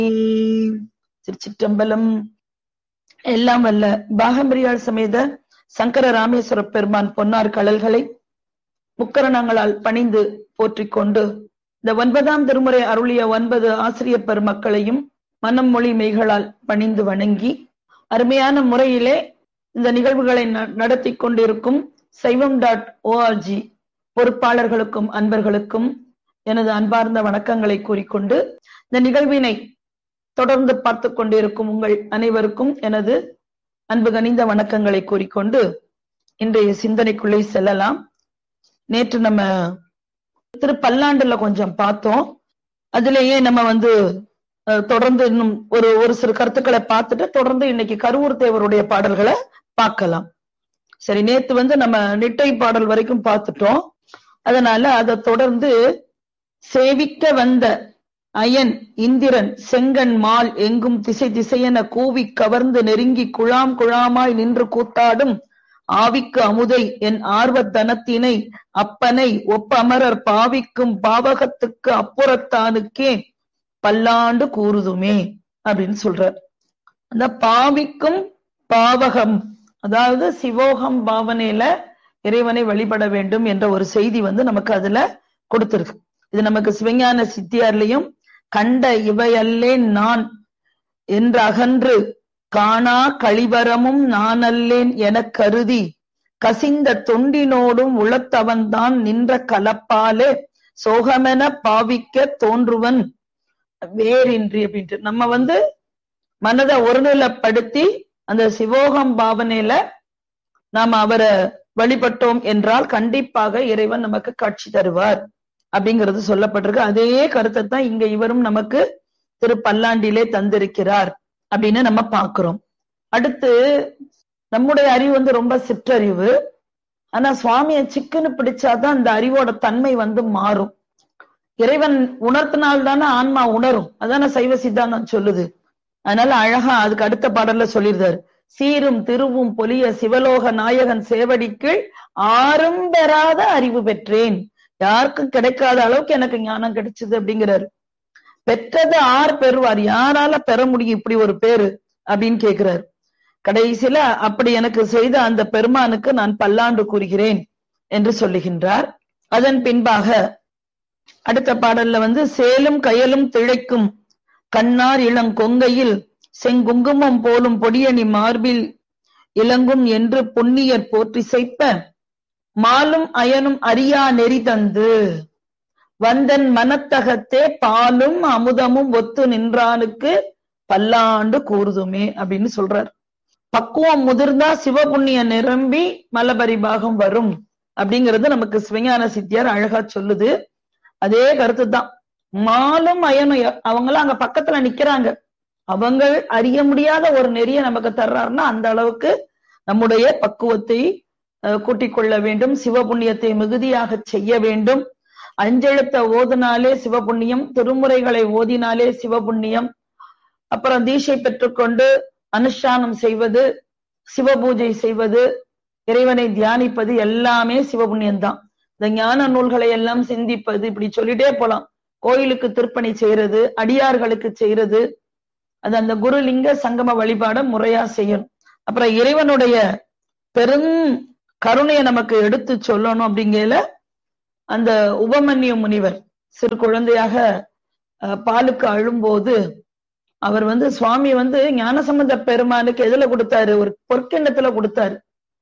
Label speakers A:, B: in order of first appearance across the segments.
A: திருச்சிற்றம்பலம். எல்லாம் வல்ல பாகம்பிரியாள் சமேத சங்கர ராமேஸ்வர பெருமான் பொன்னார் கடல்களை முக்கரணங்களால் பணிந்து போற்றிக் கொண்டு இந்த 9ஆம் திருமுறை அருளிய 9 ஆசிரியர் பெருமக்களையும் மனம் மொழி மெய்களால் பணிந்து வணங்கி அருமையான முறையிலே இந்த நிகழ்வுகளை நடத்தி கொண்டிருக்கும் saivam.org பொறுப்பாளர்களுக்கும் அன்பர்களுக்கும் எனது அன்பார்ந்த வணக்கங்களை கூறிக்கொண்டு இந்த நிகழ்வினை தொடர்ந்து பார்த்து கொண்டிருக்கும் உங்கள் அனைவருக்கும் எனது அன்பு கனிந்த வணக்கங்களை கூறிக்கொண்டு இன்றைய சிந்தனைக்குள்ளே செல்லலாம். நேற்று நம்ம திரு பல்லாண்டுல கொஞ்சம் பார்த்தோம். அதுலேயே நம்ம தொடர்ந்து இன்னும் ஒரு சிறு கருத்துக்களை பார்த்துட்டு தொடர்ந்து இன்னைக்கு கருவூர் தேவருடைய பாடல்களை பார்க்கலாம். சரி, நேத்து நம்ம நிட்டை பாடல் வரைக்கும் பார்த்துட்டோம். அதனால அதை தொடர்ந்து சேவிக்க வந்த அயன் இந்திரன் செங்கன் மால் எங்கும் திசை திசையென கூவி கவர்ந்து நெருங்கி குழாம் குழாமாய் நின்று கூத்தாடும் ஆவிக்கு அமுதை என் ஆர்வத்தனத்தினை அப்பனை ஒப்பமரர் பாவிக்கும் பாவகத்துக்கு அப்புறத்தானுக்கே பல்லாண்டு கூறுதுமே அப்படின்னு சொல்றார். அந்த பாவிக்கும் பாவகம், அதாவது சிவோகம் பாவனையில இறைவனை வழிபட வேண்டும் என்ற ஒரு செய்தி நமக்கு அதுல கொடுத்திருக்கு. இது நமக்கு சிவஞான சித்தியார்லயும் கண்ட இவையல்லேன் நான் என்று அகன்று காணா கழிவரமும் நான் அல்லேன் எனக் கருதி கசிந்த தொண்டினோடும் உளத்தவன்தான் நின்ற கலப்பாலே சோகமென பாவிக்க தோன்றுவன் வேறின்றி அப்படின்ட்டு நம்ம மனதை ஒருநிலைப்படுத்தி அந்த சிவோகம் பாவனையில நாம அவரை வழிபட்டோம் என்றால் கண்டிப்பாக இறைவன் நமக்கு காட்சி தருவார் அப்படிங்கிறது சொல்லப்பட்டிருக்கு. அதே கருத்தை தான் இங்க இவரும் நமக்கு திரு பல்லாண்டிலே தந்திருக்கிறார் அப்படின்னு நம்ம பார்க்கிறோம். அடுத்து நம்முடைய அறிவு ரொம்ப சிற்றறிவு. ஆனா சுவாமியை சிக்குன்னு பிடிச்சாதான் அந்த அறிவோட தன்மை மாறும். இறைவன் உணர்த்தினால்தானே ஆன்மா உணரும். அதான சைவ சித்தாந்தம் சொல்லுது. அதனால அழகா அதுக்கு அடுத்த பாடல்ல சொல்லியிருந்தாரு, சீரும் திருவும் பொலிய சிவலோக நாயகன் சேவடிக்கு ஆறும் பெறாத அறிவு பெற்றேன், யாருக்கும் கிடைக்காத அளவுக்கு எனக்கு ஞானம் கிடைச்சது அப்படிங்கிறாரு. பெற்றது ஆர் பெறுவார், யாரால பெற முடியும் இப்படி ஒரு பேரு அப்படின்னு கேட்கிறாரு. கடைசியில அப்படி எனக்கு செய்த அந்த பெருமானுக்கு நான் பல்லாண்டு கூறுகிறேன் என்று சொல்லுகின்றார். அதன் பின்பாக அடுத்த பாடல்ல சேலும் கயலும் திளைக்கும் கண்ணார் இளங்கொங்கையில் செங்குங்குமம் போலும் பொடியணி மார்பில் இளங்கும் என்று பொன்னியர் போற்றி செய்ப்ப மாலும் அயனும் அறியா நெறி தந்து வந்தன் மனத்தகத்தே பாலும் அமுதமும் ஒத்து நின்றானுக்கு பல்லாண்டு கூறுதுமே அப்படின்னு சொல்றார். பக்குவம் முதிர்ந்தா சிவபுண்ணிய நிரம்பி மலபரிபாகம் வரும் அப்படிங்கிறது நமக்கு சிவஞான சித்தியார் அழகா சொல்லுது. அதே கருத்து தான். மாலும் அயனும் அவங்களாம் அங்க பக்கத்துல நிக்கிறாங்க. அவங்க அறிய முடியாத ஒரு நெறிய நமக்கு தர்றாருன்னா அந்த அளவுக்கு நம்முடைய பக்குவத்தை கூட்டிக் கொள்ள வேண்டும், சிவபுண்ணியத்தை மிகுதியாக செய்ய வேண்டும். அஞ்செழுத்த ஓதினாலே சிவபுண்ணியம், திருமுறைகளை ஓதினாலே சிவபுண்ணியம், அப்புறம் தீட்சை பெற்றுக்கொண்டு அனுஷ்டானம் செய்வது, சிவபூஜை செய்வது, இறைவனை தியானிப்பது எல்லாமே சிவபுண்ணியம்தான். இந்த ஞான நூல்களை எல்லாம் சிந்திப்பது, இப்படி சொல்லிட்டே போலாம். கோயிலுக்கு திருப்பணி செய்யறது, அடியார்களுக்கு செய்யறது, அது அந்த குருலிங்க சங்கம வழிபாட முறையா செய்யணும். அப்புறம் இறைவனுடைய பெரும் கருணையை நமக்கு எடுத்து சொல்லணும். அப்படிங்கல அந்த உபமன்யு முனிவர் சிறு குழந்தையாக பாலுக்கு அழும்போது அவர் சுவாமி ஞானசம்பந்த பெருமானுக்கு எதுல கொடுத்தாரு? ஒரு பொற்கிண்ணத்துல கொடுத்தாரு.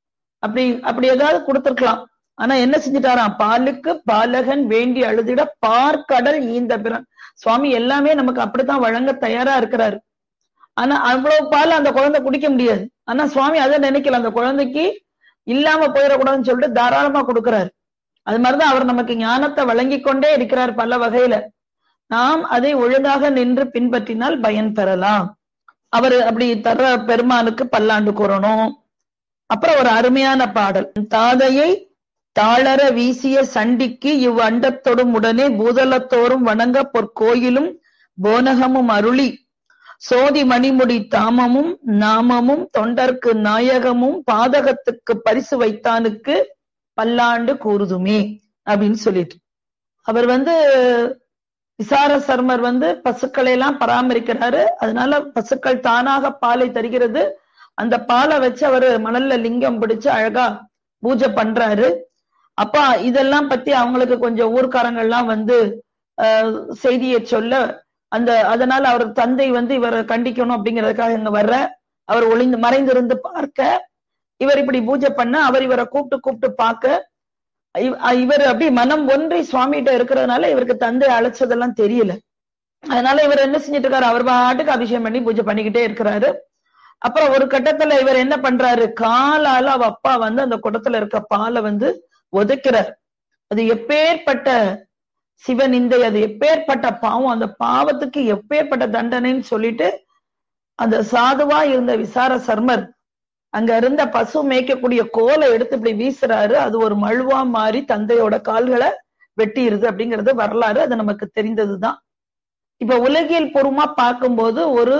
A: அப்படி ஏதாவது கொடுத்திருக்கலாம். ஆனா என்ன செஞ்சுட்டாராம்? பாலுக்கு பாலகன் வேண்டி அழுதிட பார்க்கடல் ஈந்த பிறன். சுவாமி எல்லாமே நமக்கு அப்படித்தான் வழங்க தயாரா இருக்கிறாரு. ஆனா அவ்வளவு பால் அந்த குழந்தை குடிக்க முடியாது. ஆனா சுவாமி அதை நினைக்கல, அந்த குழந்தைக்கு இல்லாம போயிடக்கூடாதுன்னு சொல்லிட்டு தாராளமா கொடுக்கிறாரு. அது மாதிரிதான் அவர் நமக்கு ஞானத்தை வழங்கி கொண்டே இருக்கிறார் பல வகையில. நாம் அதை ஒழுங்காக நின்று பின்பற்றினால் பயன் பெறலாம். அவர் அப்படி தர்ற பெருமானுக்கு பல்லாண்டு கூறணும். அப்புறம் ஒரு அருமையான பாடல், தாதையை தாளர வீசிய சண்டிக்கு இவ் அண்டத்தொடும் உடனே பூதலத்தோறும் வணங்க பொற்கோயிலும் போனகமும் அருளி சோதி மணிமுடி தாமமும் நாமமும் தொண்டர்க்கு நாயகமும் பாதகத்துக்கு பரிசு வைத்தானுக்கு பல்லாண்டு கூறுதுமே அப்படின்னு சொல்லிட்டு அவர் விசார சர்மர் பசுக்களை எல்லாம் பராமரிக்கிறாரு. அதனால பசுக்கள் தானாக பாலை தருகிறது. அந்த பாலை வச்சு அவரு மணல்ல லிங்கம் பிடிச்சு அழகா பூஜை பண்றாரு. அப்ப இதெல்லாம் பத்தி அவங்களுக்கு கொஞ்சம் ஊர்க்காரங்கள்லாம் செய்தியை சொல்ல அதனால அவர் தந்தை இவரை கண்டிக்கணும் அப்படிங்கிறதுக்காக இங்க வர்ற. அவர் மறைந்திருந்து பார்க்க, இவர் இப்படி பூஜை பண்ண, அவர் இவரை கூப்பிட்டு பார்க்க, இவர் அப்படி மனம் ஒன்றி சுவாமிகிட்ட இருக்கிறதுனால இவருக்கு தந்தை அழைச்சதெல்லாம் தெரியல. அதனால இவர் என்ன செஞ்சிட்டு இருக்காரு, அவர் பாட்டுக்கு அபிஷேகம் பண்ணி பூஜை பண்ணிக்கிட்டே இருக்கிறாரு. அப்புறம் ஒரு கட்டத்துல இவர் என்ன பண்றாரு, காலால அவ அப்பா அந்த குடத்துல இருக்க பாலை உதைக்கிறார். அது எப்பேற்பட்ட சிவநிந்தை, அது எப்பேற்பட்ட பாவம், அந்த பாவத்துக்கு எப்பேற்பட்ட தண்டனைன்னு சொல்லிட்டு அந்த சாதுவா இருந்த விசார சர்மர் அங்க இருந்த பசு மேய்க்கக்கூடிய கோலை எடுத்து இப்படி வீசுறாரு. அது ஒரு மழுவா மாறி தந்தையோட கால்களை வெட்டிடுது அப்படிங்கிறது வரலாறு. அது நமக்கு தெரிந்ததுதான். இப்ப உலகியல் பூர்வமா பார்க்கும்போது ஒரு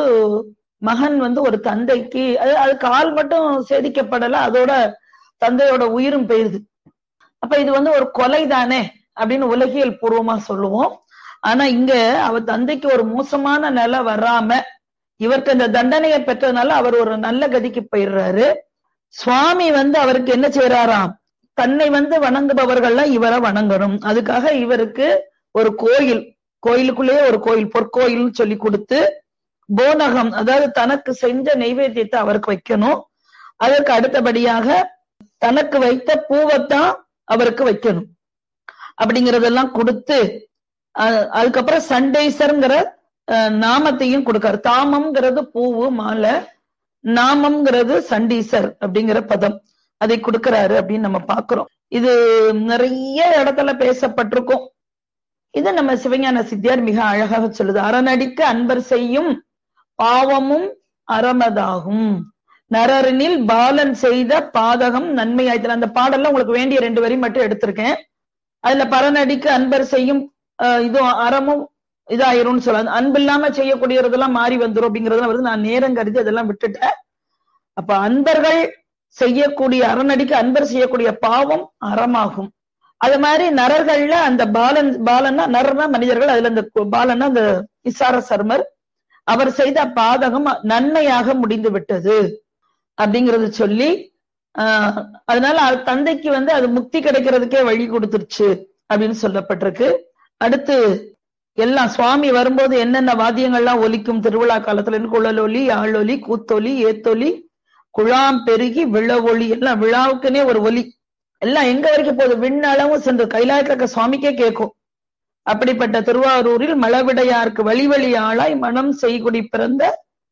A: மகன் ஒரு தந்தைக்கு அது கால் மட்டும் சேதிக்கப்படல, அதோட தந்தையோட உயிரும் போயிருது. அப்ப இது ஒரு கொலை தானே அப்படின்னு உலகியல் பூர்வமா சொல்லுவோம். ஆனா இங்க அவர் தந்தைக்கு ஒரு மோசமான நிலை வராம இவருக்கு அந்த தண்டனையை பெற்றதுனால அவர் ஒரு நல்ல கதிக்கு போயிடுறாரு. சுவாமி அவருக்கு என்ன செய்யறாராம், தன்னை வணங்குபவர்கள்லாம் இவரை வணங்கணும். அதுக்காக இவருக்கு ஒரு கோயிலுக்குள்ளேயே ஒரு கோயில், பொற்கோயில்னு சொல்லி கொடுத்து போனகம், அதாவது தனக்கு செஞ்ச நைவேத்தியத்தை அவருக்கு வைக்கணும். அதற்கு அடுத்தபடியாக தனக்கு வைத்த பூவைத்தான் அவருக்கு வைக்கணும் அப்படிங்கறதெல்லாம் கொடுத்து, அதுக்கப்புறம் சண்டேசர்ங்கிற நாமத்தையும் கொடுக்காரு. தாமம்ங்கிறது பூவு மாலை, நாமம்ங்கிறது சண்டீசர் அப்படிங்கிற பதம், அதை கொடுக்கிறாரு அப்படின்னு நம்ம பாக்குறோம். இது நிறைய இடத்துல பேசப்பட்டிருக்கும். இது நம்ம சிவஞான சித்தியார் மிக அழகாக சொல்லுது. அறநடிக்கு அன்பர் செய்யும் பாவமும் அறமதாகும், நரரினில் பாலன் செய்த பாதகம் நன்மையாய்த்தல். அந்த பாடல்ல உங்களுக்கு வேண்டிய 2 வரி மட்டும் எடுத்திருக்கேன். அதுல பரநடிக்கு அன்பர் செய்யும் இதுவும் அறமும் இதாயிரும்னு சொல்லாது, அன்பு இல்லாம செய்யக்கூடியதெல்லாம் மாறி வந்துரும் அப்படிங்கறதுலாம் நான் நேரம் கருதி அதெல்லாம் விட்டுட்டேன். அப்ப அன்பர்கள் செய்யக்கூடிய அறநடிக்கு அன்பர் செய்யக்கூடிய பாவம் அறமாகும். அது மாதிரி நரர்கள்ல அந்த பாலன்னா நரர்னா மனிதர்கள், அதுல அந்த பாலன்னா அந்த விசார சர்மர், அவர் செய்த பாதகம் நன்மையாக முடிந்து விட்டது அப்படிங்கறது சொல்லி அதனால தந்தைக்கு அது முக்தி கிடைக்கிறதுக்கே வழி கொடுத்துருச்சு அப்படின்னு சொல்லப்பட்டிருக்கு. அடுத்து எல்லாம் சுவாமி வரும்போது என்னென்ன வாத்தியங்கள்லாம் ஒலிக்கும் திருவிழா காலத்துல, குழலொலி, ஆளொலி, கூத்தொலி, ஏத்தொலி, குழாம் பெருகி விழவொலி, எல்லாம் விழாவுக்குன்னே ஒரு ஒலி, எல்லாம் எங்க வரைக்கும் போகுது, விண்ணளவும் சென்று கைலாயத்துல இருக்க சுவாமிக்கே கேட்கும். அப்படிப்பட்ட திருவாரூரில் மழவிடையாருக்கு வழி வழி ஆளாய் மனம் செய்குடி பிறந்த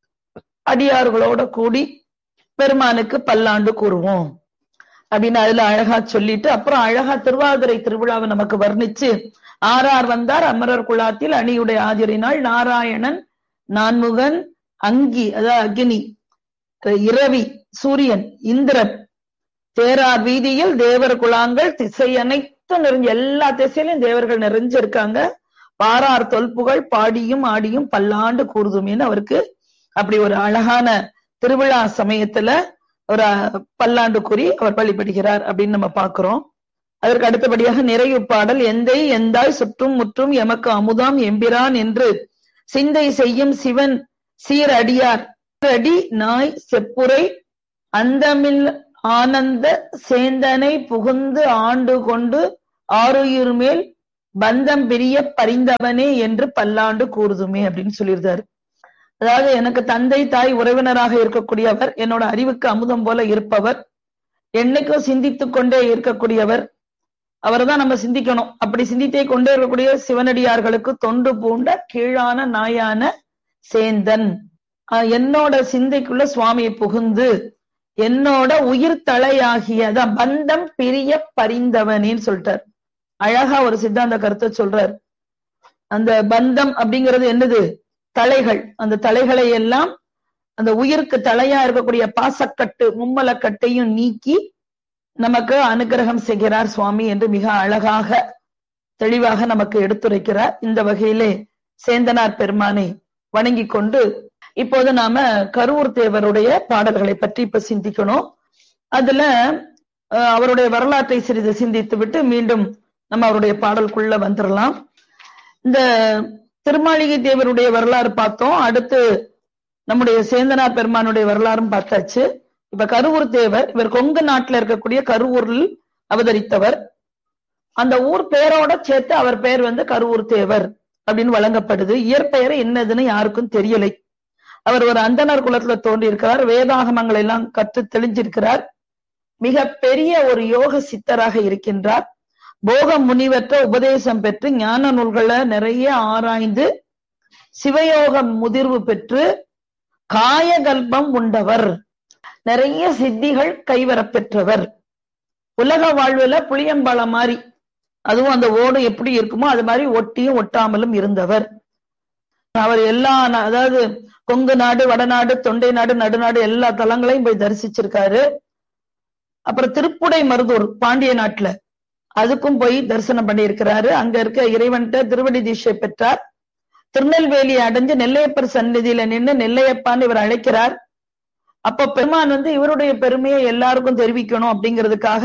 A: அடியார்களோட கூடி பெருமானுக்கு பல்லாண்டு கூறுவோம் அப்படின்னு அதுல அழகா சொல்லிட்டு, அப்புறம் அழகா திருவாதிரை திருவிழாவை நமக்கு வர்ணிச்சு, ஆறார் வந்தார் அமரர் குழாத்தில் அணியுடைய ஆதிரினாள் நாராயணன் நான்முகன் அங்கி, அதாவது அக்னி, இரவி, சூரியன், இந்திரன், தேரார் வீதியில் தேவர் குழாங்கள், திசை அனைத்தும் நிறைஞ்சு, எல்லா திசையிலும் தேவர்கள் நிறைஞ்சு இருக்காங்க. பாரார் தொல்புகள் பாடியும் ஆடியும் பல்லாண்டு கூறுதுமேன்னு அவருக்கு அப்படி ஒரு அழகான திருவிழா சமயத்துல ஒரு பல்லாண்டு கூறி அவர் வழிபடுகிறார் அப்படின்னு நம்ம பாக்குறோம். அதற்கு அடுத்தபடியாக நிறைவு பாடல், எந்தை எந்தாய் சுற்றும் முற்றும் எமக்கு அமுதாம் எம்பிரான் என்று சிந்தை செய்யும் சிவன் சீர் அடியார் அடி நாய் செப்புரை அந்தமில் ஆனந்த சேந்தனை புகுந்து ஆண்டு கொண்டு ஆருயிர் மேல் பந்தம் பிரிய பரிந்தவனே என்று பல்லாண்டு கூறுதுமே அப்படின்னு சொல்லியிருந்தாரு. அதாவது எனக்கு தந்தை தாய் உறவினராக இருக்கக்கூடியவர், என்னோட அறிவுக்கு அமுதம் போல இருப்பவர், என்னைக்கும் சிந்தித்துக் கொண்டே இருக்கக்கூடியவர், அவர்தான் நம்ம சிந்திக்கணும். அப்படி சிந்தித்தே கொண்டே இருக்கக்கூடிய சிவனடியார்களுக்கு தொண்டு பூண்ட கீழான நாயான சேந்தன், என்னோட சிந்தைக்குள்ள சுவாமியை புகுந்து என்னோட உயிர் தலையாகிய பந்தம் பிரிய பரிந்தவனேன்னு சொல்லிட்டார். அழகா ஒரு சித்தாந்த கருத்தை சொல்றார். அந்த பந்தம் அப்படிங்கிறது என்னது, தலைகள். அந்த தலைகளை எல்லாம் அந்த உயிருக்கு தலையா இருக்கக்கூடிய பாசக்கட்டு மும்மலக்கட்டையும் நீக்கி நமக்கு அனுகிரகம் செய்கிறார் சுவாமி என்று மிக அழகாக தெளிவாக நமக்கு எடுத்துரைக்கிறார். இந்த வகையிலே சேந்தனார் பெருமானை வணங்கி கொண்டு இப்போது நாம கரூர் தேவருடைய பாடல்களை பற்றி இப்ப சிந்திக்கணும். அதுல அவருடைய வரலாற்றை சிறிது சிந்தித்து விட்டு மீண்டும் நம்ம அவருடைய பாடலுக்குள்ள வந்துடலாம். இந்த திருமாளிகை தேவருடைய வரலாறு பார்த்தோம். அடுத்து நம்முடைய சேந்தனார் பெருமானுடைய வரலாறும் பார்த்தாச்சு. இப்ப கருவூர் தேவர், இவர் கொங்கு நாட்டுல இருக்கக்கூடிய கருவூரில் அவதரித்தவர். அந்த ஊர் பேரோட சேர்த்து அவர் பெயர் கருவூர் தேவர் அப்படின்னு வழங்கப்படுது. இயற்பெயர் என்னதுன்னு யாருக்கும் தெரியலை. அவர் ஒரு அந்தனர் குலத்துல தோன்றி இருக்கிறார். வேதாகமங்களை எல்லாம் கற்று தெளிஞ்சிருக்கிறார். மிக பெரிய ஒரு யோக சித்தராக இருக்கின்றார். போக முனிவற்ற உபதேசம் பெற்று ஞான நூல்களை நிறைய ஆராய்ந்து சிவயோக முதிர்வு பெற்று காயகல்பம் உண்டவர். நிறைய சித்திகள் கைவரப் பெற்றவர். உலக வாழ்வுல புளியம்பழம் மாதிரி, அதுவும் அந்த ஓடு எப்படி இருக்குமோ அது மாதிரி ஒட்டியும் ஒட்டாமலும் இருந்தவர். அவர் எல்லா, அதாவது கொங்கு நாடு, வடநாடு, தொண்டை நாடு, நடுநாடு எல்லா தலங்களையும் போய் தரிசிச்சிருக்காரு. அப்புறம் திருப்புடை மருதூர் பாண்டிய நாட்டுல அதுக்கும் போய் தரிசனம் பண்ணி இருக்கிறாரு. அங்க இருக்க இறைவன்கிட்ட திருவடி தீட்சை பெற்றார். திருநெல்வேலியை அடைஞ்சு நெல்லையப்பர் சந்நிதியில நின்று நெல்லையப்பான்னு இவர் அழைக்கிறார். அப்ப பெருமான் இவருடைய பெருமையை எல்லாருக்கும் தெரிவிக்கணும் அப்படிங்கிறதுக்காக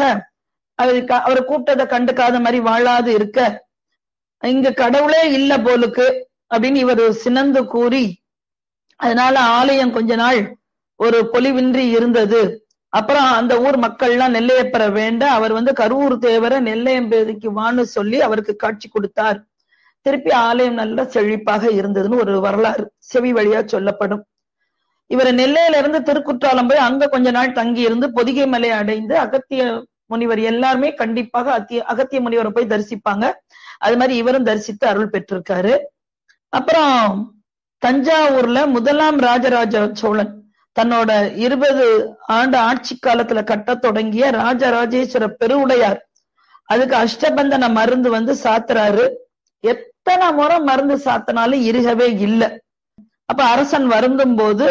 A: அவரை கூப்பிட்டதை கண்டுக்காத மாதிரி வாழாது இருக்க, இங்க கடவுளே இல்ல போலுக்கு அப்படின்னு இவர் சினந்து கூறி, அதனால ஆலயம் கொஞ்ச நாள் ஒரு பொலிவின்றி இருந்தது. அப்புறம் அந்த ஊர் மக்கள்லாம் நெல்லையப்பரை வேண்ட அவர் கருவூர் தேவரை நெல்லையம்பேதிக்கு வான்னு சொல்லி அவருக்கு காட்சி கொடுத்தார். திருப்பி ஆலயம் நல்ல செழிப்பாக இருந்ததுன்னு ஒரு வரலாறு செவி வழியா சொல்லப்படும். இவர் நெல்லையில இருந்து திருக்குற்றாலம் போய் அங்க கொஞ்ச நாள் தங்கி இருந்து பொதிகை மலை அடைந்து அகத்திய முனிவர் எல்லாருமே கண்டிப்பாக அகத்திய முனிவரை போய் தரிசிப்பாங்க. அது மாதிரி இவரும் தரிசித்து அருள் பெற்றிருக்காரு. அப்புறம் தஞ்சாவூர்ல முதலாம் ராஜராஜ சோழன் தன்னோட 20 ஆண்டு ஆட்சி காலத்துல கட்ட தொடங்கிய ராஜராஜேஸ்வர பெருவுடையார் அதுக்கு அஷ்டபந்தன மருந்து சாத்துறாரு. எத்தனை முறை மருந்து சாத்தினாலும் இருகவே இல்லை. அப்ப அரசன் வருந்தும் போது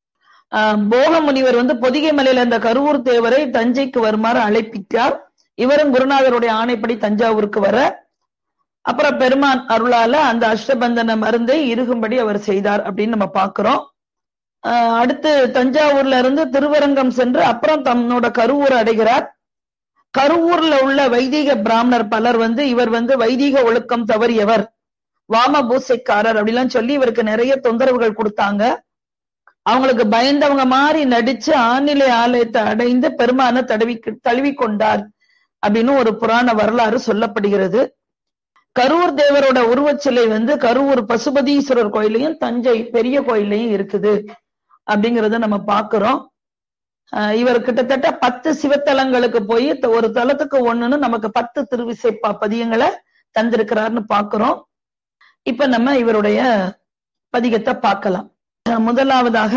A: போக முனிவர் பொதிகை மலையில இந்த கருவூர் தேவரை தஞ்சைக்கு வருமாறு அழைப்பித்தார். இவரும் குருநாதருடைய ஆணைப்படி தஞ்சாவூருக்கு வர, அப்புறம் பெருமான் அருளால அந்த அஷ்டபந்தன மருந்தை இருக்கும்படி அவர் செய்தார் அப்படின்னு நம்ம பாக்குறோம். அடுத்து தஞ்சாவூர்ல இருந்து திருவரங்கம் சென்று அப்புறம் தன்னோட கருவூர் அடைகிறார். கருவூர்ல உள்ள வைதிக பிராமணர் பலர் இவர் வைதிக ஒழுக்கம் தவறியவர், வாம பூசைக்காரர் அப்படிலாம் சொல்லி இவருக்கு நிறைய தொந்தரவுகள் கொடுத்தாங்க. அவங்களுக்கு பயந்தவங்க மாதிரி நடிச்சு ஆநிலை ஆலயத்தை அடைந்து பெருமான தழுவி கொண்டார் அப்படின்னு ஒரு புராண வரலாறு சொல்லப்படுகிறது. கரூர் தேவரோட உருவச்சிலை கரூர் பசுபதீஸ்வரர் கோயிலையும் தஞ்சை பெரிய கோயிலையும் இருக்குது அப்படிங்கறத நம்ம பாக்குறோம். இவர் கிட்டத்தட்ட 10 சிவத்தலங்களுக்கு போய் ஒரு தலத்துக்கு ஒண்ணுன்னு நமக்கு 10 திருவிசை பதியங்களை தந்திருக்கிறார்னு பாக்குறோம். இப்ப நம்ம இவருடைய பதிகத்தை பார்க்கலாம். முதலாவதாக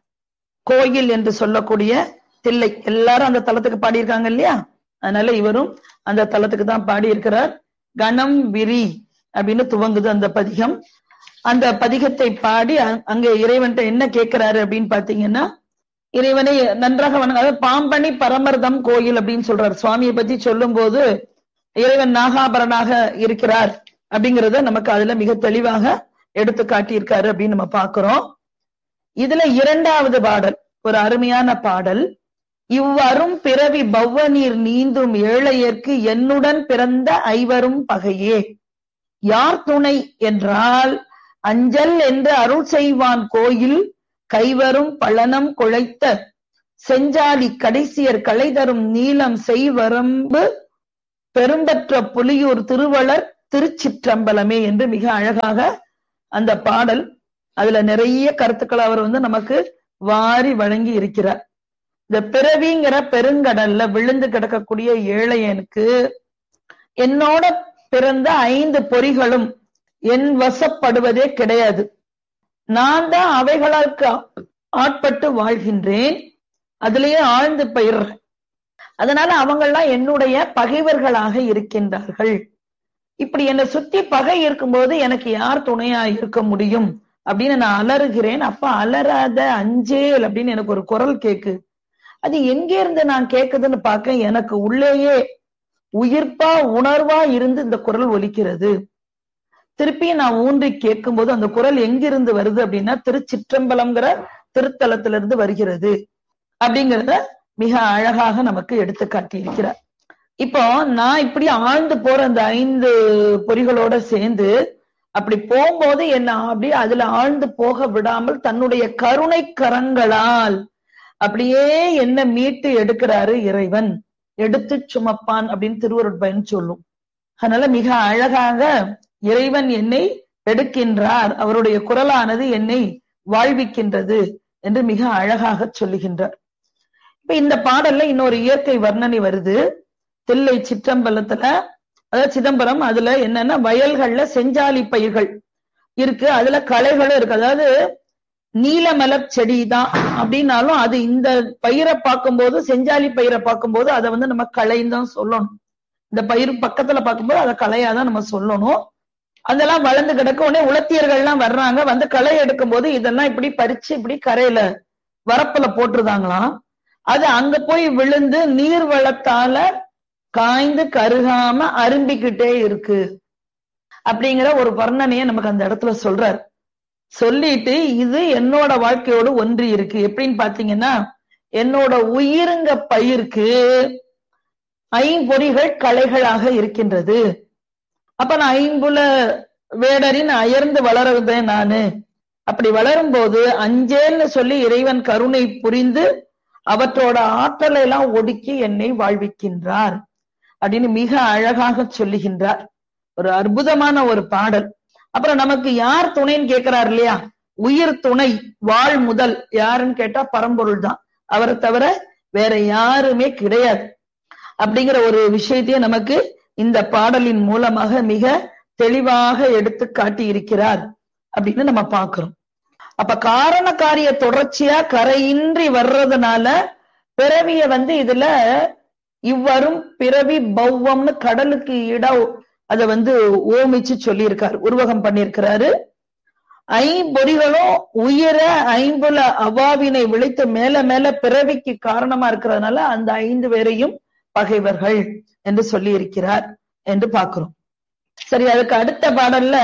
A: கோயில் என்று சொல்லக்கூடிய தில்லை, எல்லாரும் அந்த தலத்துக்கு பாடியிருக்காங்க இல்லையா, அதனால இவரும் அந்த தலத்துக்கு தான் பாடி இருக்கிறார். கணம் விரி அப்படின்னு துவங்குது அந்த பதிகம். அந்த பதிகத்தை பாடி அங்க இறைவன்ட்ட என்ன கேட்கிறாரு அப்படின்னு பாத்தீங்கன்னா, இறைவனை நன்றாக அதாவது பாம்பணி பரமர்தம் கோயில் அப்படின்னு சொல்றாரு. சுவாமியை பத்தி சொல்லும் போது இறைவன் நாகாபரனாக இருக்கிறார் அப்படிங்கறத நமக்கு அதுல மிக தெளிவாக எடுத்து காட்டியிருக்காரு அப்படின்னு நம்ம பாக்குறோம். இதுல 2வது பாடல் ஒரு அருமையான பாடல். இவ்வரும் பிறவி பவ்வநீர் நீந்தும் ஏழையர்க்கு என்னுடன் பிறந்த ஐவரும் பகையே, யார் துணை என்றால் அஞ்சல் என்று அருள் செய்வான் கோயில், கைவரும் பழனம் குழைத்த செஞ்சாலி கடைசியர் களை தரும் நீலம் செய்வரம்பு பெரும்பற்ற புலியூர் திருவளர் திருச்சிற்றம்பலமே என்று மிக அழகாக அந்த பாடல், அதுல நிறைய கருத்துக்களை அவர் நமக்கு வாரி வழங்கி இருக்கிறார். இந்த பிறவிங்கிற பெருங்கடல்ல விழுந்து கிடக்கக்கூடிய ஏழையனுக்கு என்னோட பிறந்த 5 பொறிகளும் என் வசப்படுவதே கிடையாது. நான் தான் அவைகளுக்கு ஆட்பட்டு வாழ்கின்றேன், அதுலயே ஆழ்ந்து பயிர்றேன். அதனால அவங்கெல்லாம் என்னுடைய பகைவர்களாக இருக்கின்றார்கள். இப்படி என்னை சுத்தி பகை இருக்கும்போது எனக்கு யார் துணையா இருக்க முடியும் அப்படின்னு நான் அலறுகிறேன். அப்ப அலறாத அஞ்சேல் அப்படின்னு எனக்கு ஒரு குரல் கேக்கு. அது எங்கே இருந்து நான் கேக்குதுன்னு பார்க்க, எனக்கு உள்ளேயே உயிர்ப்பா உணர்வா இருந்து இந்த குரல் ஒலிக்கிறது. திருப்பி நான் ஊன்றி கேட்கும் போது அந்த குரல் எங்கிருந்து வருது அப்படின்னா திருச்சிற்றம்பலம்ங்கிற திருத்தலத்திலிருந்து வருகிறது அப்படிங்கிறத மிக அழகாக நமக்கு எடுத்து காட்டி இருக்கிறார். இப்போ நான் இப்படி ஆழ்ந்து போற அந்த 5 பொறிகளோட சேர்ந்து அப்படி போகும்போது என்ன அப்படியே அதுல ஆழ்ந்து போக விடாமல் தன்னுடைய கருணை கரங்களால் அப்படியே என்ன மீட்டு எடுக்கிறாரு இறைவன், எடுத்து சுமப்பான் அப்படின்னு திருவருட்பயன் சொல்லும். அதனால மிக அழகாக இறைவன் என்னை எடுக்கின்றார், அவருடைய குரலானது என்னை வாழ்விக்கின்றது என்று மிக அழகாக சொல்லுகின்றார். இப்ப இந்த பாடல்ல இன்னொரு இயற்கை வர்ணனை வருது. தில்லை சிற்றம்பலத்துல, அதாவது சிதம்பரம், அதுல என்னன்னா வயல்கள்ல செஞ்சாலி பயிர்கள் இருக்கு, அதுல களைகளும் இருக்கு. அதாவது நீலமலர் செடி தான் அப்படின்னாலும் அது இந்த பயிரை பார்க்கும்போது, செஞ்சாலி பயிரை பார்க்கும்போது அதை நம்ம களைன்னு தான் சொல்லணும். இந்த பயிர் பக்கத்துல பார்க்கும்போது அதை களையாதான் நம்ம சொல்லணும். அதெல்லாம் வளர்ந்து கிடக்க உடனே உலத்தியர்கள்லாம் வர்றாங்க, வந்து களை எடுக்கும் போது இதெல்லாம் இப்படி பறிச்சு இப்படி கரையில வரப்புல போட்டுருதாங்களாம். அது அங்க போய் விழுந்து நீர் வளத்தால காய்ந்து கருகாம அரும்பிக்கிட்டே இருக்கு அப்படிங்கிற ஒரு வர்ணனையை நமக்கு அந்த இடத்துல சொல்றாரு. சொல்லிட்டு இது என்னோட வாழ்க்கையோடு ஒன்றி இருக்கு. எப்படின்னு பாத்தீங்கன்னா, என்னோட உயிருங்க பயிருக்கு ஐம்பொறிகள் களைகளாக இருக்கின்றது. அப்ப நான் ஐம்புல வேடரின் அயர்ந்து வளருதேன் நானு. அப்படி வளரும் போது அஞ்சேன்னு சொல்லி இறைவன் கருணை புரிந்து அவற்றோட ஆற்றலை எல்லாம் ஒடுக்கி என்னை வாழ்விக்கின்றார் அப்படின்னு மிக அழகாக சொல்லுகின்றார். ஒரு அற்புதமான ஒரு பாடல். அப்புறம் நமக்கு யார் துணைன்னு கேட்கிறார் இல்லையா, உயிர் துணை வாழ் முதல் யாருன்னு கேட்டா பரம்பொருள் தான், அவரை தவிர வேற யாருமே கிடையாது அப்படிங்கிற ஒரு விஷயத்தையே நமக்கு இந்த பாடலின் மூலமாக மிக தெளிவாக எடுத்து காட்டி இருக்கிறார் அப்படின்னு நம்ம பார்க்கிறோம். அப்ப காரண காரிய தொடர்ச்சியா கரையின்றி வர்றதுனால பிறவிய இதுல இவ்வரும் பிறவி பௌவம்னு கடலுக்கு இடம் அத ஓமிச்சு சொல்லியிருக்காரு, உருவகம் பண்ணியிருக்கிறாரு. ஐம்பொறிகளும் உயிர ஐம்புல அவாவினை விளைத்து மேல மேல பிறவிக்கு காரணமா இருக்கிறதுனால அந்த 5 பேரையும் பகைவர்கள் என்று சொல்லி இருக்கிறார் என்று பார்க்கிறோம். சரி, அதுக்கு அடுத்த பாடல்ல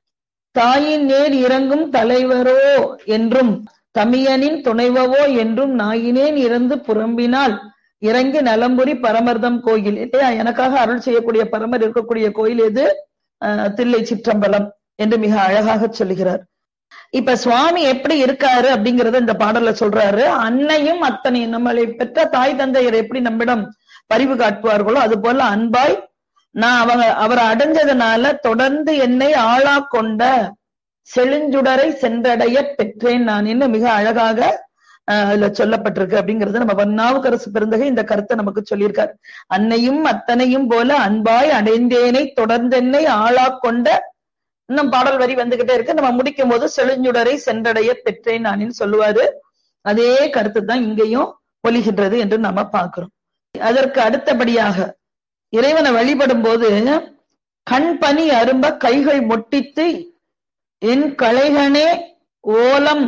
A: தாயின் நேர் இறங்கும் தலைவரோ என்றும் தமியனின் துணைவவோ என்றும் நாயினேன் இறந்து புறம்பினால் இறங்கி நலம்புரி பரமர்தம் கோயில். இல்லையா, எனக்காக அருள் செய்யக்கூடிய பரமர் இருக்கக்கூடிய கோயில் எது? தில்லை சிற்றம்பலம் என்று மிக அழகாக சொல்லுகிறார். இப்ப சுவாமி எப்படி இருக்காரு அப்படிங்கறத இந்த பாடல்ல சொல்றாரு. அன்னையும் அத்தனையும், நம்மளை பெற்ற தாய் தந்தையர் எப்படி நம்மிடம் பரிவு காட்டுவார்களோ அது போல அன்பாய் நான் அவரை அடைஞ்சதுனால தொடர்ந்து என்னை ஆளா கொண்ட செழுஞ்சுடரை சென்றடைய பெற்றேன் நான் இன்னும் மிக அழகாக அதுல சொல்லப்பட்டிருக்கு அப்படிங்கறது நம்ம நாவுக்கரசு பெருந்தகை இந்த கருத்தை நமக்கு சொல்லியிருக்காரு. அன்னையும் அத்தனையும் போல அன்பாய் அடைந்தேனை தொடர்ந்தென்னை ஆளா கொண்ட, இன்னும் பாடல் வரி வந்துகிட்டே இருக்கு. நம்ம முடிக்கும் போது செழுஞ்சுடரை சென்றடைய பெற்றேன் நானின்னு சொல்லுவாரு. அதே கருத்து தான் இங்கேயும் பொலிகின்றது என்று நம்ம பார்க்கிறோம். அதற்கு அடுத்தபடியாக இறைவனை வழிபடும் போது கண் பனி அரும்ப கைகள் மொட்டித்து என் களைகனே ஓலம்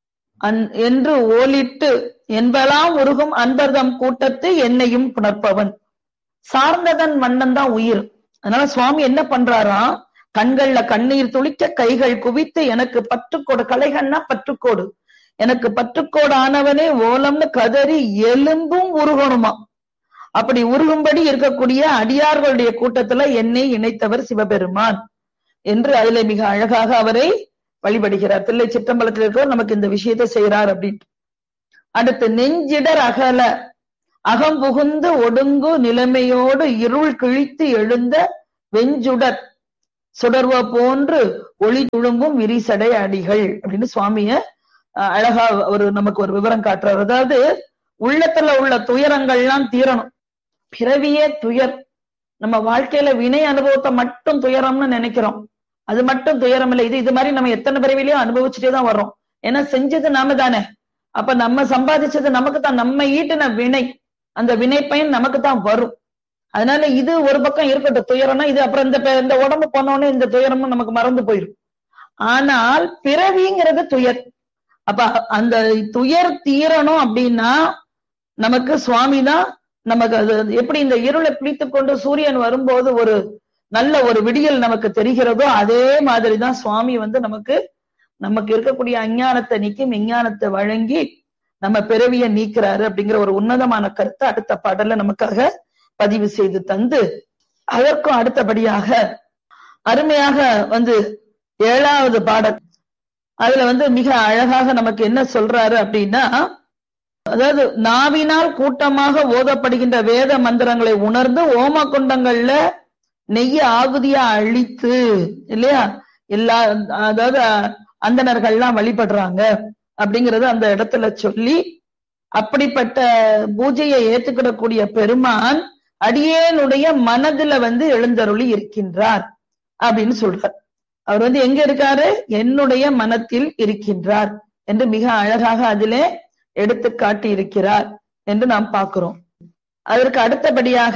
A: என்று ஓலிட்டு என்பலாம் உருகும் அன்பர்தம் கூட்டத்து என்னையும் புணர்ப்பவன். சார்ந்ததன் மன்னன் தான் உயிர். அதனால சுவாமி என்ன பண்றாராம், கண்கள்ல கண்ணீர் துளிக்க கைகள் குவித்து எனக்கு பற்றுக்கோடு, களைகள்னா பற்றுக்கோடு, எனக்கு பற்றுக்கோடு ஆனவனே ஓலம்னு கதறி எலும்பும் உருகணுமா. அப்படி உருகும்படி இருக்கக்கூடிய அடியார்களுடைய கூட்டத்துல என்னை இணைத்தவர் சிவபெருமான் என்று அதுல மிக அழகாக அவரை வழிபடுகிறார். தில்லை சிற்றம்பலத்தில் இருக்கிறவர் நமக்கு இந்த விஷயத்தை செய்யறார் அப்படின்ட்டு. அடுத்து நெஞ்சிடர் அகல அகம்புகுந்து ஒடுங்கு நிலைமையோடு இருள் கிழித்து எழுந்த வெஞ்சுடர் சுடர்வ போன்று ஒளி துழும்பும் விரிசடை அடிகள் அப்படின்னு சுவாமிய அழகா நமக்கு ஒரு விவரம் காட்டுறார். அதாவது உள்ளத்துல உள்ள துயரங்கள்லாம் தீரணும். பிறவியே துயர். நம்ம வாழ்க்கையில வினை அனுபவத்தை மட்டும் துயரம்னு நினைக்கிறோம், அது மட்டும் துயரம் இல்லை. இது மாதிரி நம்ம எத்தனை பிறவிலையும் அனுபவிச்சுட்டே தான் வர்றோம். ஏன்னா செஞ்சது நாம தானே. அப்ப நம்ம சம்பாதிச்சது நமக்கு தான், நம்ம ஈட்டின வினை, அந்த வினை பயன் நமக்கு தான் வரும். அதனால இது ஒரு பக்கம் இருக்கட்டும் துயரம்னா, இது அப்புறம் இந்த உடம்பு போனோடனே இந்த துயரமும் நமக்கு மறந்து போயிடும். ஆனால் பிறவிங்கிறது துயர். அப்ப அந்த துயர் தீரணும் அப்படின்னா நமக்கு சுவாமி தான் நமக்கு அது எப்படி இந்த இருளை பிடித்து கொண்டு சூரியன் வரும்போது ஒரு நல்ல ஒரு விடியல் நமக்கு தெரிகிறதோ அதே மாதிரிதான் சுவாமி நமக்கு இருக்கக்கூடிய அஞ்ஞானத்தை நீக்கி விஞ்ஞானத்தை வழங்கி நம்ம பிறவியை நீக்கிறாரு அப்படிங்கிற ஒரு உன்னதமான கருத்தை அடுத்த பாடல்ல நமக்காக பதிவு செய்து தந்து, அதற்கும் அடுத்தபடியாக அருமையாக 7வது பாடல். அதுல மிக அழகாக நமக்கு என்ன சொல்றாரு அப்படின்னா, அதாவது நாவினால் கூட்டமாக ஓதப்படுகின்ற வேத மந்திரங்களை உணர்ந்து ஓம குண்டங்கள்ல நெய்ய ஆகுதியா அழித்து இல்லையா எல்லா, அதாவது அந்தணர்கள்லாம் வழிபடுறாங்க அப்படிங்கறது அந்த இடத்துல சொல்லி, அப்படிப்பட்ட பூஜையை ஏத்துக்கிடக்கூடிய பெருமான் அடியேனுடைய மனதுல எழுந்தருளி இருக்கின்றார் அப்படின்னு சொல்றார். அவர் எங்க இருக்காரு? என்னுடைய மனத்தில் இருக்கின்றார் என்று மிக அழகாக அதிலே எடுத்து காட்டி இருக்கிறார் என்று நாம் பார்க்கிறோம். அதற்கு அடுத்தபடியாக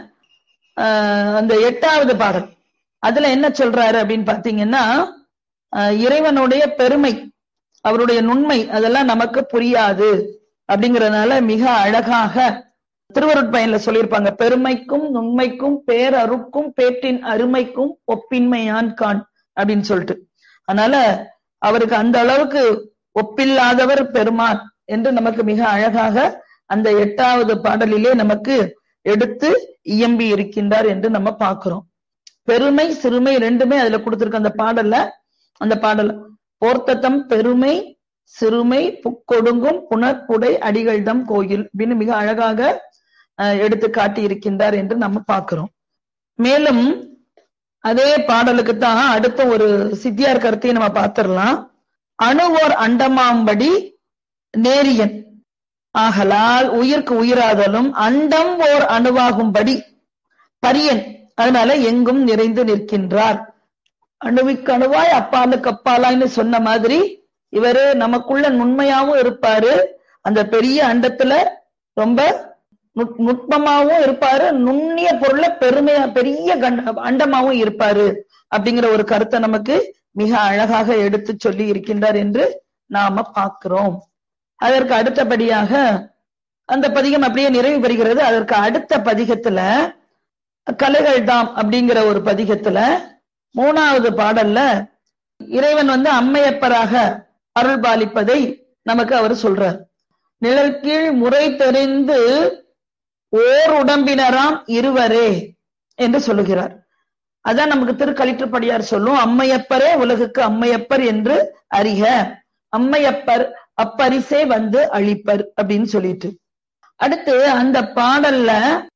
A: அந்த 8வது பாடல் அதுல என்ன சொல்றாரு அப்படின்னு பாத்தீங்கன்னா, இறைவனுடைய பெருமை, அவருடைய நுண்மை அதெல்லாம் நமக்கு புரியாது அப்படிங்கறதுனால மிக அழகாக திருவருட்பயன்ல சொல்லியிருப்பாங்க, பெருமைக்கும் நுண்மைக்கும் பேரருக்கும் பேற்றின் அருமைக்கும் ஒப்பின்மையான் கான் அப்படின்னு சொல்லிட்டு. அதனால அவருக்கு அந்த அளவுக்கு ஒப்பில்லாதவர் பெருமான் என்று நமக்கு மிக அழகாக அந்த 8வது பாடலிலே நமக்கு எடுத்து இயம்பி இருக்கின்றார் என்று நம்ம பார்க்கிறோம். பெருமை சிறுமை ரெண்டுமே அதுல கொடுத்திருக்க அந்த பாடல்ல. அந்த பாடல் போர்த்தத்தம் பெருமை சிறுமை புக்கொடுங்கும் புனற்புடை அடிகள்தம் கோயில் அப்படின்னு மிக அழகாக எடுத்து காட்டி இருக்கின்றார் என்று நம்ம பார்க்கிறோம். மேலும் அதே பாடலுக்கு தான் அடுத்த ஒரு சித்தியார் கருத்தையும் நம்ம பார்த்திடலாம். அணுவோர் அண்டமாம்படி நேரியன் ஆகலால் உயிர்க்கு உயிராதலும் அண்டம் ஓர் அணுவாகும்படி பரியன், அதனால எங்கும் நிறைந்து நிற்கின்றார். அணுவிக்கு அணுவாய் அப்பாலுக்கு அப்பாலாய்னு சொன்ன மாதிரி இவரு நமக்குள்ள நுண்மையாவும் இருப்பாரு, அந்த பெரிய அண்டத்துல ரொம்ப நுட்பமாவும் இருப்பாரு, நுண்ணிய பொருளை பெருமையா பெரிய அண்டமாவும் இருப்பாரு அப்படிங்கிற ஒரு கருத்தை நமக்கு மிக அழகாக எடுத்து சொல்லி இருக்கின்றார் என்று நாம பார்க்கிறோம். அதற்கு அடுத்தபடியாக அந்த பதிகம் அப்படியே நிறைவு பெறுகிறது. அதற்கு அடுத்த பதிகத்துல கலைகள் தாம் அப்படிங்கிற ஒரு பதிகத்துல 3வது பாடல்ல இறைவன் அம்மையப்பராக அருள் பாலிப்பதை நமக்கு அவர் சொல்றார். நிழல் கீழ் முறை தெரிந்து ஓர் உடம்பினராம் இருவரே என்று சொல்லுகிறார். அதான் நமக்கு திருக்களிற்றுப்படியார் சொல்லும், அம்மையப்பரே உலகுக்கு அம்மையப்பர் என்று அறிக, அம்மையப்பர் அப்பரிசே அழிப்பர் அப்படின்னு சொல்லிட்டு. அடுத்து அந்த பாடல்ல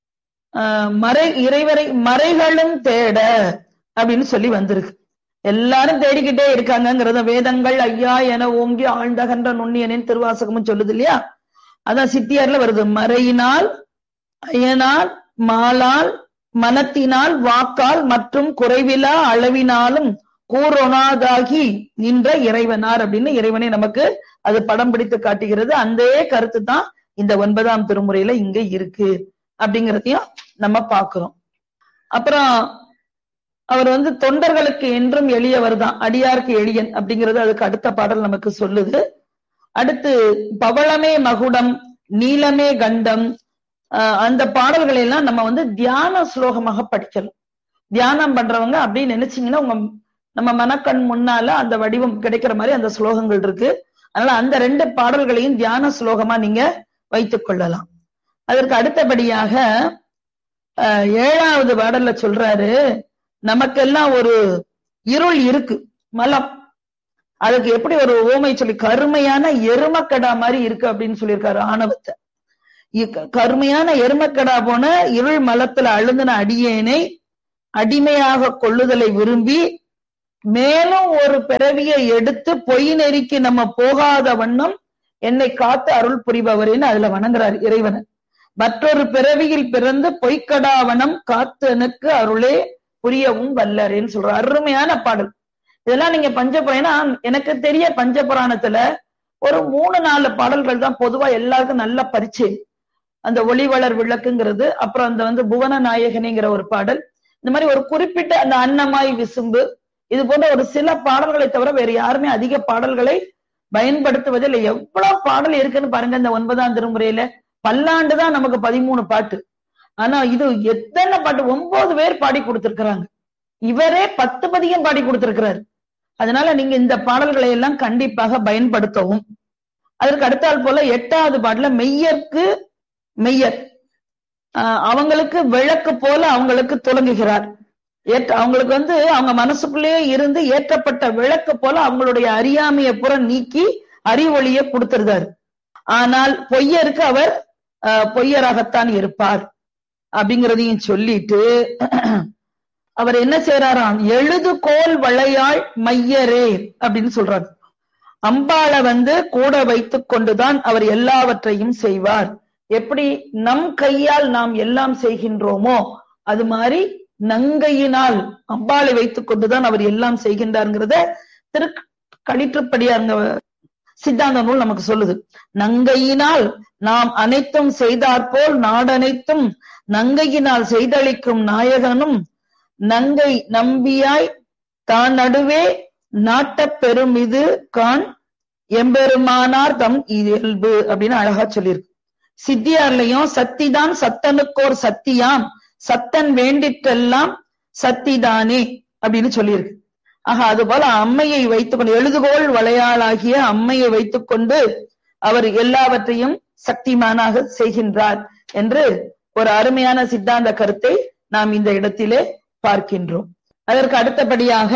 A: இறைவரை மறைகளும் தேட அப்படின்னு சொல்லி வந்திருக்கு. எல்லாரும் தேடிக்கிட்டே இருக்காங்கிறத வேதங்கள் ஐயா என ஓங்கி ஆழ்ந்தகன்ற நுண்ணியனின் திருவாசகமும் சொல்லுது இல்லையா. அதான் சித்தியார்ல வருது, மறையினால் அயனால் மாலால் மனத்தினால் வாக்கால் மற்றும் குறைவிலா அளவினாலும் கூறொணாதாகி நின்ற இறைவனார் அப்படின்னு இறைவனை நமக்கு அது படம் பிடித்து காட்டுகிறது. அந்த கருத்து தான் இந்த 9ஆம் திருமுறையில இங்க இருக்கு அப்படிங்கிறதையும் நம்ம பார்க்கிறோம். அப்புறம் அவர் தொண்டர்களுக்கு என்றும் எளியவர் தான், அடியார்க்கு எளியன் அப்படிங்கிறது அதுக்கு அடுத்த பாடல் நமக்கு சொல்லுது. அடுத்து பவளமே மகுடம் நீலமே கண்டம், அந்த பாடல்களை எல்லாம் நம்ம தியான ஸ்லோகமாக படிக்கலாம். தியானம் பண்றவங்க அப்படின்னு நினைச்சீங்கன்னா நம்ம மனக்கண் முன்னால அந்த வடிவம் கிடைக்கிற மாதிரி அந்த ஸ்லோகங்கள் இருக்கு. அதனால அந்த 2 பாடல்களையும் தியான ஸ்லோகமா நீங்க வைத்துக் கொள்ளலாம். அதற்கு அடுத்தபடியாக 7வது பாடல்ல சொல்றாரு, நமக்கெல்லாம் ஒரு இருள் இருக்கு, மலம். அதுக்கு எப்படி ஒரு ஓமை சொல்லி, கருமையான எருமக்கடா மாதிரி இருக்கு அப்படின்னு சொல்லியிருக்காரு ஆணவத்தை. கருமையான எருமக்கடா போன இருள் மலத்துல அழுந்தின அடியேனை அடிமையாக கொள்ளுதலை விரும்பி மேலும் ஒரு பிறவியை எடுத்து பொய் நெறிக்கு நம்ம போகாத வண்ணம் என்னை காத்து அருள் புரிபவரின்னு அதுல வணங்குறார் இறைவனை. மற்றொரு பிறவியில் பிறந்து பொய்க்கடாவனம் காத்து எனக்கு அருளே புரியவும் வல்லரேன்னு சொல்ற அருமையான பாடல். இதெல்லாம் நீங்க பஞ்சபுராணம், எனக்கு தெரிய பஞ்சபுராணத்துல ஒரு 3-4 பாடல்கள் தான் பொதுவா எல்லாருக்கும் நல்ல பரிச்சை. அந்த ஒளிவளர் விளக்குங்கிறது, அப்புறம் அந்த புவன நாயகனிங்கிற ஒரு பாடல், இந்த மாதிரி ஒரு குறிப்பிட்ட அந்த அன்னமாய் விசும்பு, இது போன்ற ஒரு சில பாடல்களை தவிர வேற யாருமே அதிக பாடல்களை பயன்படுத்துவதில். எவ்வளவு பாடல் இருக்குன்னு பாருங்க இந்த 9ஆம் திருமுறையில. பல்லாண்டுதான் நமக்கு 13 பாட்டு, ஆனா இது எத்தனை பாட்டு, 9 பேர் பாடி கொடுத்திருக்கிறாங்க. இவரே 10 பதிகம் பாடி கொடுத்திருக்கிறாரு. அதனால நீங்க இந்த பாடல்களை எல்லாம் கண்டிப்பாக பயன்படுத்தவும். அதற்கு அடுத்தால் போல 8வது பாடல மெய்யர்க்கு மெய்யர், அவங்களுக்கு விளக்கு போல அவங்களுக்கு துலங்குகிறார். அவங்களுக்கு அவங்க மனசுக்குள்ளேயே இருந்து ஏற்றப்பட்ட விளக்கு போல அவங்களுடைய அறியாமையை புற நீக்கி அறிவொளியை கொடுத்திருந்தாரு. ஆனால் பொய்யருக்கு அவர் பொய்யராகத்தான் இருப்பார் அப்படிங்கிறதையும் சொல்லிட்டு அவர் என்ன செய்யறாராம், எழுதுகோல் வளையாள் மையரே அப்படின்னு சொல்றாரு. அம்பாளை கூட வைத்துக் கொண்டுதான் அவர் எல்லாவற்றையும் செய்வார். எப்படி நம் கையால் நாம் எல்லாம் செய்கின்றோமோ அது மாதிரி நங்கையினால் அம்பாளை வைத்துக் கொண்டுதான் அவர் எல்லாம் செய்கின்றார்ங்கிறத களிற்றுப்படியார் சித்தாந்த நூல் நமக்கு சொல்லுது. நங்கையினால் நாம் அனைத்தும் செய்தாற்போல் நாடனைத்தும் நங்கையினால் செய்தளிக்கும் நாயகனும் நங்கை நம்பியாய் தான் நடுவே நாட்டப் பெரும் இது கான் எம்பெருமானார் தம் இயல்பு அப்படின்னு அழகா சொல்லியிருக்கு. சித்தியார்லயும் சத்திதான் சத்தனுக்கோர் சத்தியாம் சத்தன் வேண்டிற்றெல்லாம் சத்திதானே அப்படின்னு சொல்லியிருக்கு. ஆக அது போல அம்மையை வைத்துக்கொண்டு எழுதுகோள் வளையாளாகிய அம்மையை வைத்துக்கொண்டு அவர் எல்லாவற்றையும் சக்திமானாக செய்கின்றார் என்று ஒரு அருமையான சித்தாந்த கருத்தை நாம் இந்த இடத்திலே பார்க்கின்றோம். அதற்கு அடுத்தபடியாக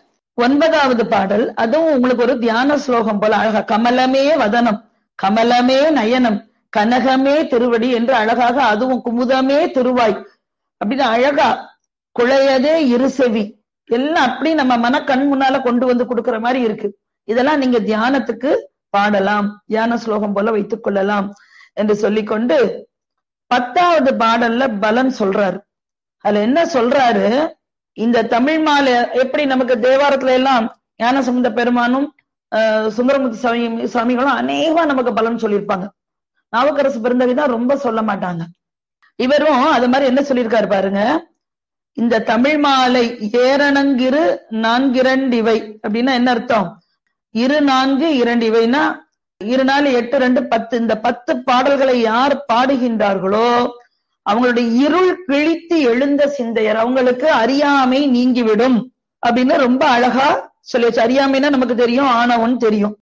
A: 9வது பாடல், அதுவும் உங்களுக்கு ஒரு தியான ஸ்லோகம் போல அழகா, கமலமே வதனம் கமலமே நயனம் கனகமே திருவடி என்று அழகாக, அதுவும் குமுதமே திருவாய் அப்படின்னு அழகா, குழையதே இருசெவி எல்லாம் அப்படி நம்ம மனக்கண் முன்னால கொண்டு கொடுக்கிற மாதிரி இருக்கு. இதெல்லாம் நீங்க தியானத்துக்கு பாடலாம், தியான ஸ்லோகம் போல வைத்துக் கொள்ளலாம் என்று சொல்லிக்கொண்டு 10வது பாடல்ல பலன் சொல்றாரு. அதுல என்ன சொல்றாரு, இந்த தமிழ் மாலை எப்படி நமக்கு தேவாரத்துல எல்லாம் ஞானசம்பந்த பெருமானும் சுந்தரமூர்த்தி சுவாமிகளும் அநேகம் நமக்கு பலன் சொல்லியிருப்பாங்க. நாவுக்கரசு பெருந்தகைதான் ரொம்ப சொல்ல மாட்டாங்க. இவரும் அது மாதிரி என்ன சொல்லியிருக்காரு பாருங்க, இந்த தமிழ் மாலை ஏரணங்கிரு 4 அப்படின்னா என்ன அர்த்தம், 2 4 2 2 4 8 2 10 இந்த 10 பாடல்களை யார் பாடுகின்றார்களோ அவங்களுடைய இருள் கிழித்து எழுந்த சிந்தையர், அவங்களுக்கு அறியாமை நீங்கிவிடும் அப்படின்னு ரொம்ப அழகா சொல்லியாச்சு. அறியாமைன்னா நமக்கு தெரியும், ஆணவன் தெரியும்.